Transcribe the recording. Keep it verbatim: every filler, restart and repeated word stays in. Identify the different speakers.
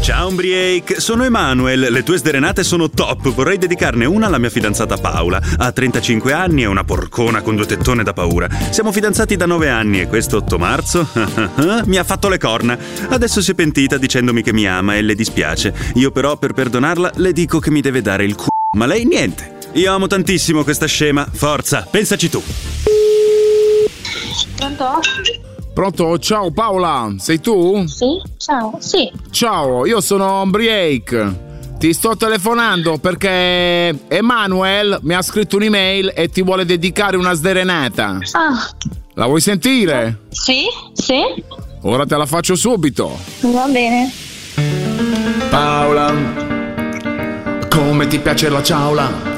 Speaker 1: Ciao Umbriake, sono Emanuel, le tue sderenate sono top, vorrei dedicarne una alla mia fidanzata Paola. Ha trentacinque anni, è una porcona con due tettone da paura. Siamo fidanzati da nove anni e questo otto marzo mi ha fatto le corna. Adesso si è pentita dicendomi che mi ama e le dispiace. Io però per perdonarla le dico che mi deve dare il c***o, ma lei niente. Io amo tantissimo questa scema, forza, pensaci tu.
Speaker 2: Pronto?
Speaker 3: Pronto? Ciao Paola, sei tu?
Speaker 2: Sì, ciao, sì.
Speaker 3: Ciao, io sono Umbriake. Ti sto telefonando perché Emanuel mi ha scritto un'email e ti vuole dedicare una sderenata.
Speaker 2: Ah.
Speaker 3: La vuoi sentire?
Speaker 2: Sì, sì.
Speaker 3: Ora te la faccio subito.
Speaker 2: Va bene.
Speaker 3: Paola, come ti piace la ciaula?